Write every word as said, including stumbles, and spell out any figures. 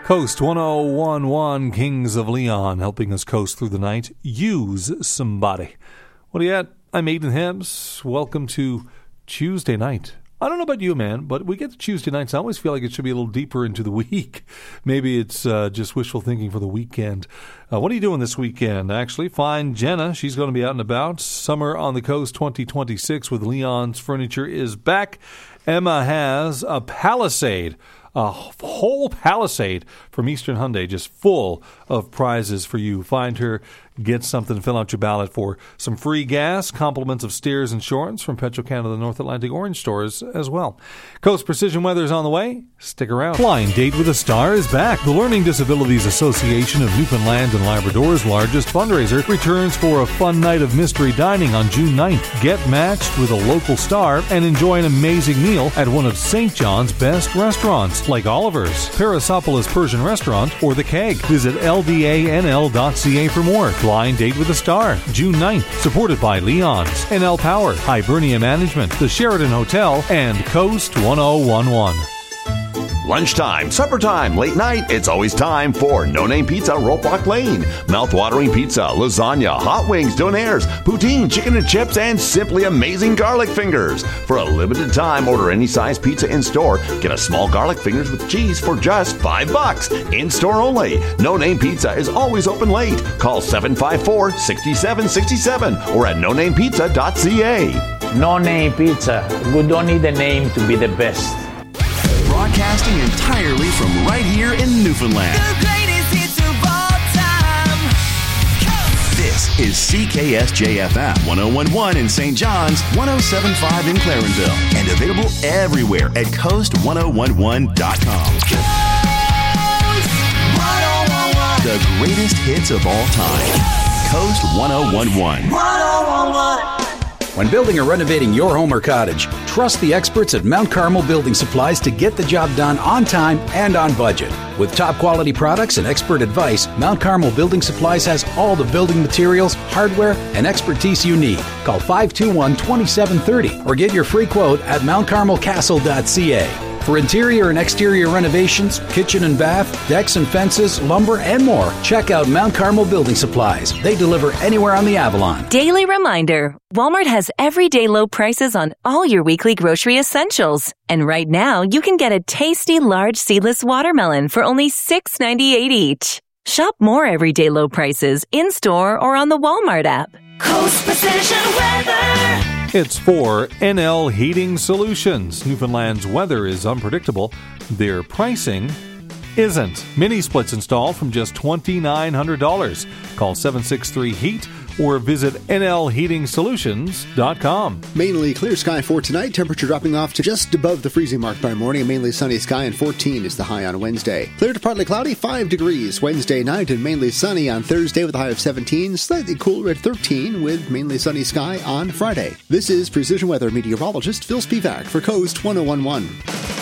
Coast one oh one point one, Kings of Leon, helping us coast through the night. Use somebody. What are you at? I'm Aiden Hibbs. Welcome to Tuesday night. I don't know about you, man, but we get to Tuesday nights. I always feel like it should be a little deeper into the week. Maybe it's uh, just wishful thinking for the weekend. Uh, what are you doing this weekend? Actually, find Jenna. She's going to be out and about. Summer on the Coast twenty twenty-six with Leon's Furniture is back. Emma has a Palisade. A whole Palisade from Eastern Hyundai, just full of prizes for you. Find her, get something, fill out your ballot for some free gas, compliments of steers insurance from Petro-Canada North Atlantic Orange stores as well. Coast Precision Weather is on the way. Stick around. Blind Date with a Star is back. The Learning Disabilities Association of Newfoundland and Labrador's largest fundraiser returns for a fun night of mystery dining on June ninth. Get matched with a local star and enjoy an amazing meal at one of Saint John's best restaurants, like Oliver's, Parasopolis Persian Restaurant, or The Keg. Visit L D A N L dot C A for more. Blind Date with a Star, June ninth, supported by Leon's, N L Power, Hibernia Management, the Sheraton Hotel, and Coast one oh one point one. Lunchtime, supper time, late night, it's always time for No Name Pizza, Ropelock Lane. Mouth-watering pizza, lasagna, hot wings, donaires, poutine, chicken and chips, and simply amazing garlic fingers. For a limited time, order any size pizza in-store. Get a small garlic fingers with cheese for just five bucks. In-store only. No Name Pizza is always open late. Call seven five four, six seven six seven or at no name pizza dot c a. No Name Pizza. We don't need a name to be the best. Broadcasting entirely from right here in Newfoundland. The greatest hits of all time. Coast. This is C K S J F M one oh one point one in Saint John's, one oh seven point five in Clarenville, and available everywhere at coast one oh one one dot com. Coast one oh one one. The greatest hits of all time. Coast one oh one one. one oh one one. When building or renovating your home or cottage, trust the experts at Mount Carmel Building Supplies to get the job done on time and on budget. With top quality products and expert advice, Mount Carmel Building Supplies has all the building materials, hardware, and expertise you need. Call five two one, two seven three zero or get your free quote at mount carmel castle dot c a. For interior and exterior renovations, kitchen and bath, decks and fences, lumber, and more, check out Mount Carmel Building Supplies. They deliver anywhere on the Avalon. Daily reminder, Walmart has everyday low prices on all your weekly grocery essentials. And right now, you can get a tasty large seedless watermelon for only six ninety-eight each. Shop more everyday low prices in-store or on the Walmart app. Coast Precision Weather. It's for N L Heating Solutions. Newfoundland's weather is unpredictable. Their pricing isn't. Mini splits installed from just two thousand nine hundred dollars. Call seven six three heat or visit N L heating solutions dot com. Mainly clear sky for tonight. Temperature dropping off to just above the freezing mark by morning. A mainly sunny sky, and fourteen is the high on Wednesday. Clear to partly cloudy, five degrees Wednesday night, and mainly sunny on Thursday with a high of seventeen. Slightly cooler at thirteen with mainly sunny sky on Friday. This is Precision Weather meteorologist Phil Spivak for Coast one oh one point one.